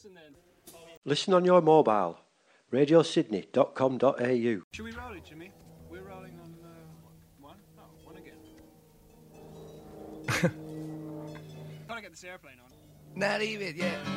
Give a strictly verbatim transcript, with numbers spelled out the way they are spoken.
listen then. Listen on your mobile. radio sydney dot com dot a u. Should we roll it, Jimmy? We're rolling on uh, one? Oh, one again. Gotta get this airplane on. Not even, yeah.